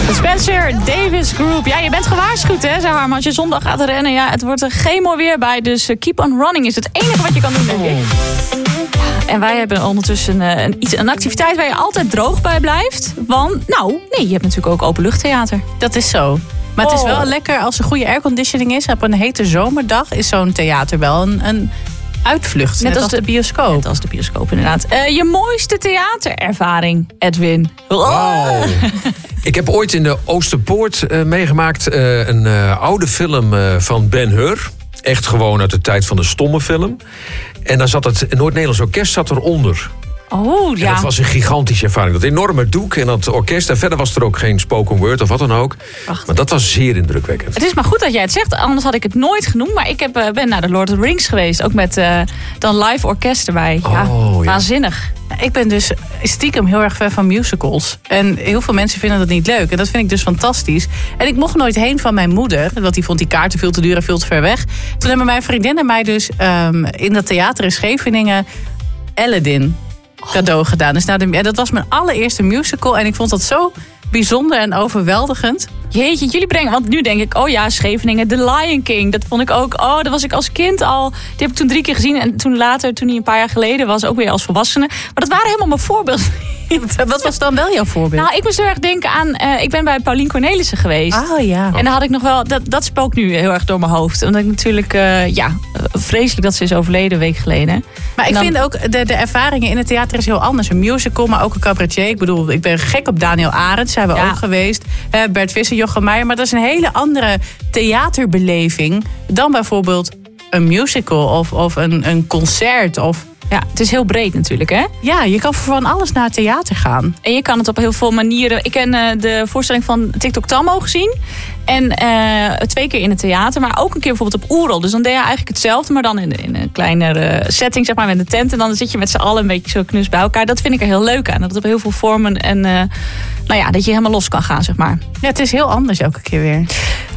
Spencer Davis Group. Ja, je bent gewaarschuwd, hè, zeg maar. Maar als je zondag gaat rennen, ja, het wordt er geen mooi weer bij. Dus keep on running is het enige wat je kan doen, denk ik. En wij hebben ondertussen een activiteit waar je altijd droog bij blijft. Want, je hebt natuurlijk ook openluchttheater. Dat is zo. Maar het is wel lekker als er goede airconditioning is. Op een hete zomerdag is zo'n theater wel een uitvlucht. Net als de bioscoop. Net als de bioscoop, inderdaad. Je mooiste theaterervaring, Edwin? Wow. Ik heb ooit in de Oosterpoort meegemaakt een oude film van Ben-Hur. Echt gewoon uit de tijd van de stomme film. En dan zat het Noord-Nederlands Orkest eronder. Oh, ja. En dat was een gigantische ervaring. Dat enorme doek en dat orkest. En verder was er ook geen spoken word of wat dan ook. Maar dat was zeer indrukwekkend. Het is maar goed dat jij het zegt. Anders had ik het nooit genoemd. Maar ik ben naar de Lord of the Rings geweest. Ook met dan live orkest erbij. Ja, waanzinnig. Ik ben dus stiekem heel erg fan van musicals. En heel veel mensen vinden dat niet leuk. En dat vind ik dus fantastisch. En ik mocht nooit heen van mijn moeder. Want die vond die kaarten veel te duur en veel te ver weg. Toen hebben mijn vriendinnen mij dus in dat theater in Scheveningen Aladdin cadeau gedaan. Dus dat was mijn allereerste musical. En ik vond dat zo bijzonder en overweldigend. Jeetje, jullie brengen... Want nu denk ik, Scheveningen, The Lion King. Dat vond ik ook... dat was ik als kind al... Die heb ik toen 3 keer gezien. En toen later, toen hij een paar jaar geleden was... ook weer als volwassene. Maar dat waren helemaal mijn voorbeelden. Wat was dan wel jouw voorbeeld? Nou, ik moest heel erg denken aan... ik ben bij Paulien Cornelissen geweest. Oh ja. En dan had ik nog wel... Dat spookt nu heel erg door mijn hoofd. Omdat ik natuurlijk... vreselijk dat ze is overleden een week geleden. Maar ik vind ook... De ervaringen in het theater is heel anders. Een musical, maar ook een cabaretier. Ik bedoel, ik ben gek op Daniel Arendt. Zijn we ook geweest. Bert Visser, Jochem Meijer. Maar dat is een hele andere theaterbeleving... dan bijvoorbeeld een musical of een concert of... Ja, het is heel breed natuurlijk, hè? Ja, je kan van alles naar het theater gaan. En je kan het op heel veel manieren... Ik ken de voorstelling van TikTok Tammo gezien. En 2 keer in het theater, maar ook een keer bijvoorbeeld op Oerol. Dus dan deed je eigenlijk hetzelfde, maar dan in een kleinere setting, zeg maar, met een tent. En dan zit je met z'n allen een beetje zo knus bij elkaar. Dat vind ik er heel leuk aan. Dat het op heel veel vormen en dat je helemaal los kan gaan, zeg maar. Ja, het is heel anders elke keer weer.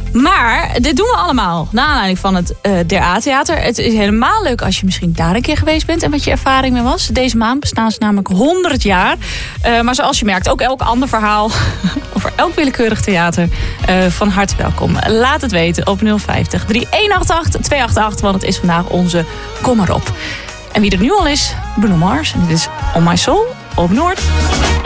Maar dit doen we allemaal naar aanleiding van het Der A-theater. Het is helemaal leuk als je misschien daar een keer geweest bent en wat je ervaring mee was. Deze maand bestaan ze namelijk 100 jaar. Maar zoals je merkt, ook elk ander verhaal over elk willekeurig theater. Van harte welkom. Laat het weten op 050 3188 288, want het is vandaag onze Kom maar op. En wie er nu al is, Bruno Mars. En dit is On My Soul op Noord.